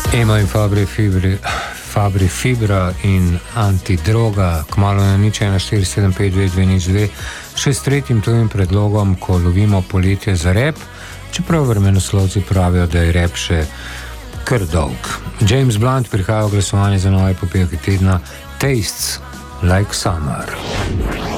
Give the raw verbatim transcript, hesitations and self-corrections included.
Emo in Fabri, Fibri, Fabri Fibra in Antidroga, kmalu na nič ena štiri sedem pet dve dve nič dve, še s tretjim tujim predlogom, ko lovimo poletje za rap, čeprav vremenoslovci pravijo, da je rap še kar dolg. James Blunt prihaja v glasovanje za nove popevke tedna Tastes Like Summer.